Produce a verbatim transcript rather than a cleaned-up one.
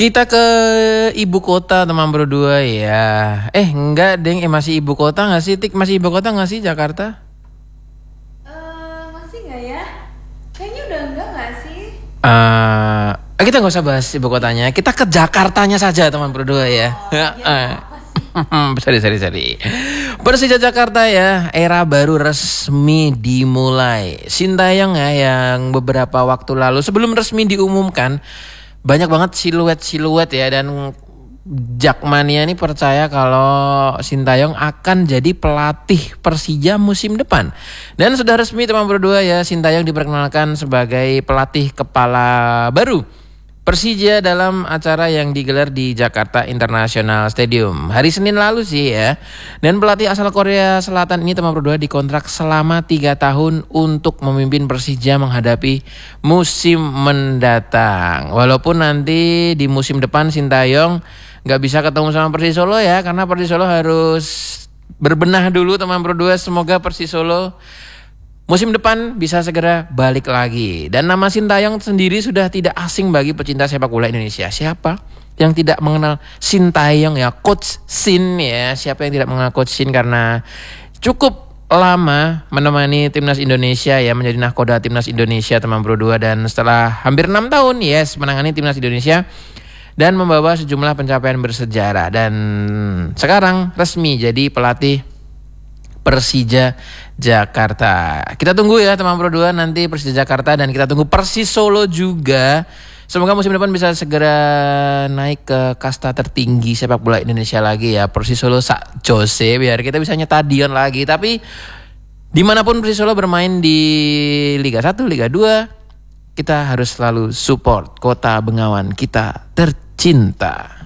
Kita ke ibu kota teman berdua ya. Eh enggak deng, eh masih ibu kota nggak sih Tik? Masih ibu kota nggak sih Jakarta? Uh, masih nggak ya? Kayaknya udah enggak nggak sih? Uh, kita nggak usah bahas ibu kotanya. Kita ke Jakartanya saja teman berdua ya. Oh, ya apa sih? sorry sorry sorry. Persija Jakarta ya, era baru resmi dimulai. Sintayong ya yang beberapa waktu lalu sebelum resmi diumumkan, banyak banget siluet-siluet ya, dan Jakmania ini percaya kalau Sintayong akan jadi pelatih Persija musim depan. Dan sudah resmi teman berdua ya, Sintayong diperkenalkan sebagai pelatih kepala baru Persija dalam acara yang digelar di Jakarta International Stadium hari Senin lalu sih ya. Dan pelatih asal Korea Selatan ini teman berdua dikontrak selama tiga tahun untuk memimpin Persija menghadapi musim mendatang. Walaupun nanti di musim depan Sintayong gak bisa ketemu sama Persis Solo ya, karena Persis Solo harus berbenah dulu teman berdua. Semoga Persis Solo musim depan bisa segera balik lagi. Dan nama Sintayong sendiri sudah tidak asing bagi pecinta sepak bola Indonesia. Siapa yang tidak mengenal Sintayong ya, Coach Sin ya. Siapa yang tidak mengenal Coach Sin, karena cukup lama menemani timnas Indonesia ya, menjadi nahkoda timnas Indonesia teman berdua. Dan setelah hampir enam tahun yes menangani timnas Indonesia dan membawa sejumlah pencapaian bersejarah. Dan sekarang resmi jadi pelatih Persija Jakarta. Kita tunggu ya teman berdua nanti Persija Jakarta, dan kita tunggu Persis Solo juga. Semoga musim depan bisa segera naik ke kasta tertinggi sepak bola Indonesia lagi ya. Persis Solo sak Jose biar kita bisa nyetadion lagi. Tapi dimanapun Persis Solo bermain di Liga satu, Liga dua, kita harus selalu support Kota Bengawan kita tercinta.